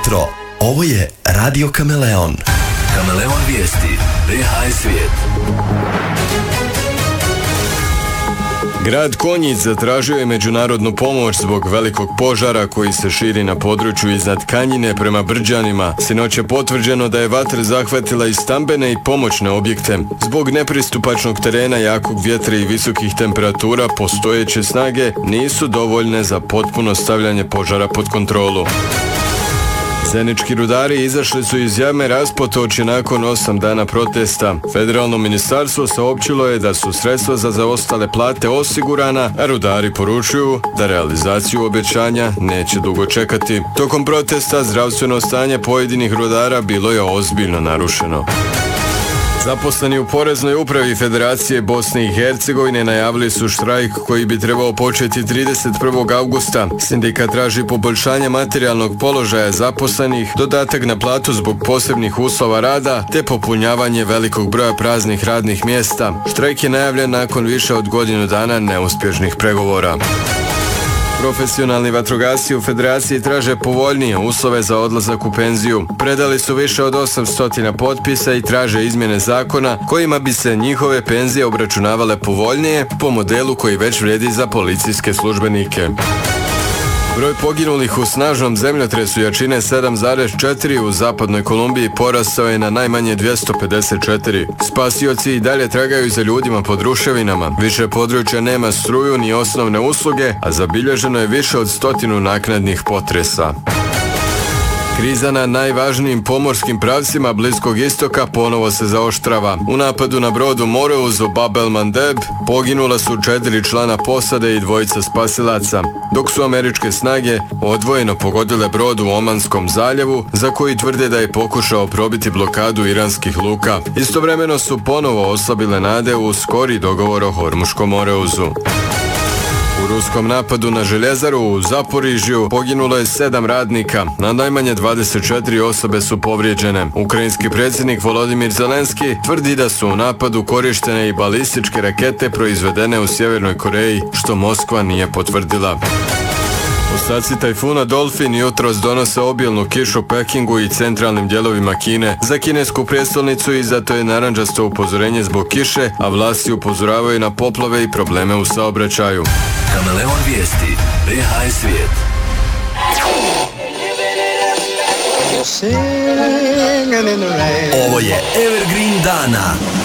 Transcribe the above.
jutro, ovo je Radio Kameleon. Kameleon vijesti, BH svijet. Grad Konjic zatražio je međunarodnu pomoć zbog velikog požara koji se širi na području iznad Kanjine prema Brđanima. Sinoć je potvrđeno da je vatra zahvatila i stambene i pomoćne objekte. Zbog nepristupačnog terena, jakog vjetra i visokih temperatura, postojeće snage nisu dovoljne za potpuno stavljanje požara pod kontrolu. Zenički rudari izašli su iz jame Raspotoči nakon 8 dana protesta. Federalno ministarstvo saopćilo je da su sredstva za zaostale plate osigurana, a rudari poručuju da realizaciju obećanja neće dugo čekati. Tokom protesta zdravstveno stanje pojedinih rudara bilo je ozbiljno narušeno. Zaposleni u Poreznoj upravi Federacije Bosne i Hercegovine najavili su štrajk koji bi trebao početi 31. augusta. Sindikat traži poboljšanje materijalnog položaja zaposlenih, dodatak na platu zbog posebnih uslova rada te popunjavanje velikog broja praznih radnih mjesta. Štrajk je najavljen nakon više od godinu dana neuspješnih pregovora. Profesionalni vatrogasci u Federaciji traže povoljnije uslove za odlazak u penziju. Predali su više od 800 potpisa i traže izmjene zakona kojima bi se njihove penzije obračunavale povoljnije po modelu koji već vrijedi za policijske službenike. Broj poginulih u snažnom zemljotresu jačine 7,4 u zapadnoj Kolumbiji porastao je na najmanje 254. Spasioci i dalje tragaju za ljudima pod ruševinama. Više područja nema struju ni osnovne usluge, a zabilježeno je više od 100 naknadnih potresa. Kriza na najvažnijim pomorskim pravcima Bliskog istoka ponovo se zaoštrava. U napadu na brodu Moreuzu Bab el Mandeb poginula su 4 člana posade i 2 spasilaca, dok su američke snage odvojeno pogodile brod u Omanskom zaljevu, za koji tvrde da je pokušao probiti blokadu iranskih luka. Istovremeno su ponovo oslabile nade u skori dogovor o Hormuškom Moreuzu. U ruskom napadu na željezaru u Zaporižju poginulo je 7 radnika, a najmanje 24 osobe su povrijeđene. Ukrajinski predsjednik Volodimir Zelenski tvrdi da su u napadu korištene i balističke rakete proizvedene u Sjevernoj Koreji, što Moskva nije potvrdila. Ostaci tajfuna Dolphin jutros donose obilnu kišu Pekingu i centralnim dijelovima Kine. Za kinesku prijestolnicu izdato je narandžasto upozorenje zbog kiše, a vlasti upozoravaju na poplave i probleme u saobraćaju. Kameleon vijesti, BH svijet. Ovo je Evergreen dana.